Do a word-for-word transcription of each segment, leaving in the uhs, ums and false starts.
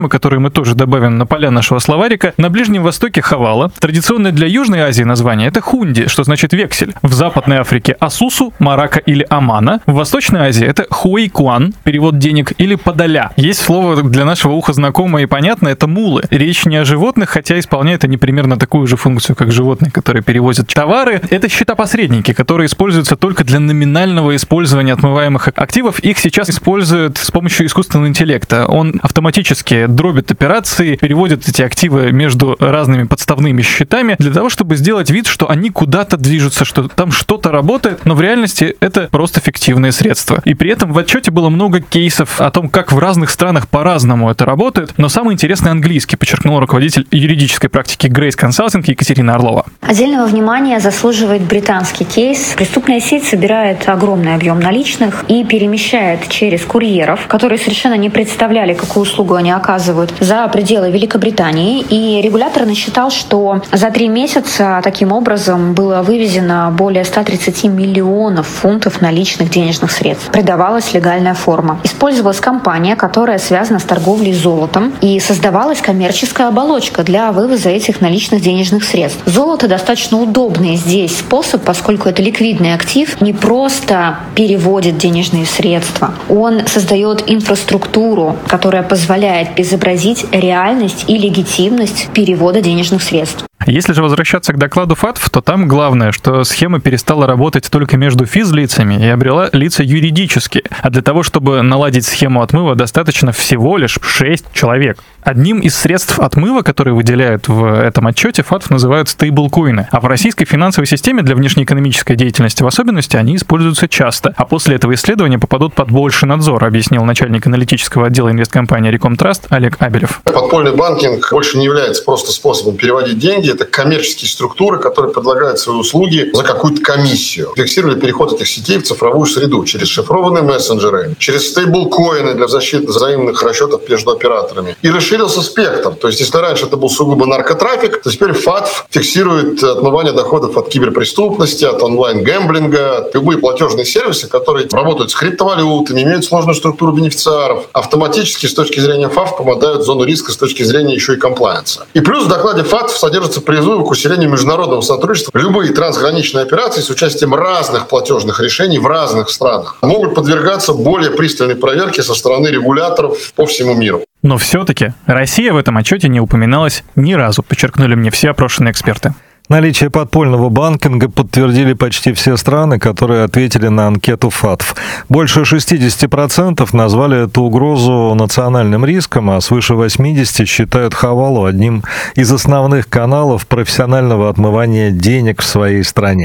которые мы тоже добавим на поля нашего словарика. На Ближнем Востоке хавала. Традиционное для Южной Азии название — это хунди, что значит вексель. В Западной Африке асусу, марака или амана. В Восточной Азии это хуэйкуан, перевод денег, или подоля. Есть слово для нашего уха знакомое и понятное — это мулы. Речь не о животных, хотя исполняют они примерно такую же функцию, как животные, которые перевозят товары. Это счета-посредники, которые используются только для номинального использования отмываемых активов. Их сейчас используют с помощью искусственного интеллекта. Он автоматически дробит операции, переводит эти активы между разными подставными счетами для того, чтобы сделать вид, что они куда-то движутся, что там что-то работает, но в реальности это просто фиктивные средства. И при этом в отчете было много кейсов о том, как в разных странах по-разному это работает, но самый интересный английский, подчеркнула руководитель юридической практики Grace Consulting Екатерина Орлова. Отдельного внимания заслуживает британский кейс. Преступная сеть собирает огромный объем наличных и перемещает через курьеров, которые совершенно не представляли, какую услугу они оказывают, за пределы Великобритании. И регулятор насчитал, что за три месяца таким образом было вывезено более ста тридцати миллионов фунтов наличных денежных средств. Придавалась легальная форма. Использовалась компания, которая связана с торговлей золотом, и создавалась коммерческая оболочка для вывоза этих наличных денежных средств. Золото достаточно удобный здесь способ, поскольку это ликвидный актив, не просто переводит денежные средства. Он создает инфраструктуру, которая позволяет изобразить реальность и легитимность перевода денежных средств. Если же возвращаться к докладу ФАТФ, то там главное, что схема перестала работать только между физлицами и обрела лица юридические. А для того, чтобы наладить схему отмыва, достаточно всего лишь шесть человек. Одним из средств отмыва, которые выделяют в этом отчете, ФАТФ называют стейблкоины. А в российской финансовой системе для внешнеэкономической деятельности в особенности они используются часто. А после этого исследования попадут под больший надзор, объяснил начальник аналитического отдела инвесткомпании Рекомтраст Олег Абелев. Подпольный банкинг больше не является просто способом переводить деньги. Это коммерческие структуры, которые предлагают свои услуги за какую-то комиссию. Фиксировали переход этих сетей в цифровую среду через шифрованные мессенджеры, через стейблкоины для защиты взаимных расчетов между операторами. И расширился спектр. То есть, если раньше это был сугубо наркотрафик, то теперь ФАТФ фиксирует отмывание доходов от киберпреступности, от онлайн-гэмблинга. Любые платежные сервисы, которые работают с криптовалютами, имеют сложную структуру бенефициаров, автоматически с точки зрения ФАТФ попадают в зону риска с точки зрения еще и комплаенса. И плюс в докладе ФАТФ содержится призывы к усилению международного сотрудничества. Любые трансграничные операции с участием разных платежных решений в разных странах могут подвергаться более пристальной проверке со стороны регуляторов по всему миру. Но все-таки Россия в этом отчете не упоминалась ни разу, подчеркнули мне все опрошенные эксперты. Наличие подпольного банкинга подтвердили почти все страны, которые ответили на анкету ФАТФ. Больше шестьдесят процентов назвали эту угрозу национальным риском, а свыше восемьдесят процентов считают хавалу одним из основных каналов профессионального отмывания денег в своей стране.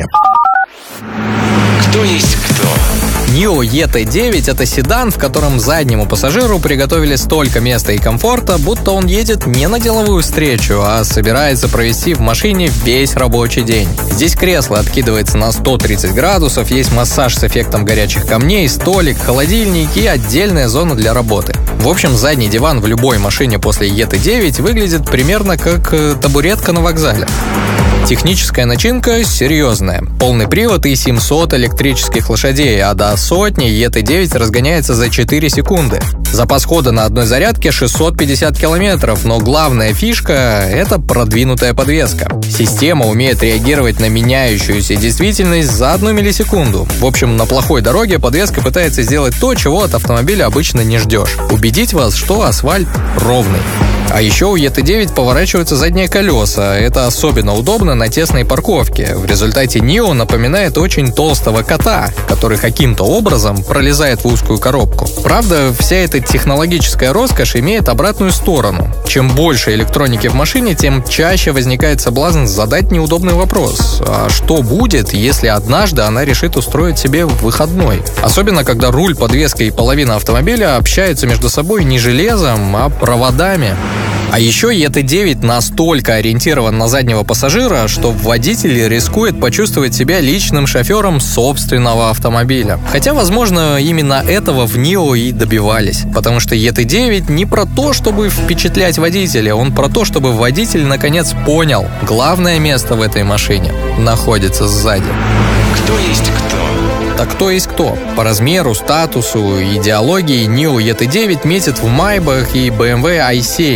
Кто есть кто? Нио и ти девять — это седан, в котором заднему пассажиру приготовили столько места и комфорта, будто он едет не на деловую встречу, а собирается провести в машине весь рабочий день. Здесь кресло откидывается на сто тридцать градусов, есть массаж с эффектом горячих камней, столик, холодильник и отдельная зона для работы. В общем, задний диван в любой машине после и ти девять выглядит примерно как табуретка на вокзале. Техническая начинка серьезная. Полный привод и семьсот электрических лошадей, а до сотни и ти девять разгоняется за четыре секунды. Запас хода на одной зарядке шестьсот пятьдесят километров, но главная фишка — это продвинутая подвеска. Система умеет реагировать на меняющуюся действительность за одну миллисекунду. В общем, на плохой дороге подвеска пытается сделать то, чего от автомобиля обычно не ждешь. Убедить вас, что асфальт ровный. А еще у и ти девять поворачиваются задние колеса. Это особенно удобно на тесной парковке. В результате Нио напоминает очень толстого кота, который каким-то образом пролезает в узкую коробку. Правда, вся эта технологическая роскошь имеет обратную сторону. Чем больше электроники в машине, тем чаще возникает соблазн задать неудобный вопрос. А что будет, если однажды она решит устроить себе выходной? Особенно, когда руль, подвеска и половина автомобиля общаются между собой не железом, а проводами. А еще и ти девять настолько ориентирован на заднего пассажира, что водитель рискует почувствовать себя личным шофером собственного автомобиля. Хотя, возможно, именно этого в Нио и добивались. Потому что и ти девять не про то, чтобы впечатлять водителя, он про то, чтобы водитель наконец понял, главное место в этой машине находится сзади. Кто есть кто? Так кто есть кто? По размеру, статусу, идеологии Нио и ти девять метит в Майбах и бэ эм вэ ай семь.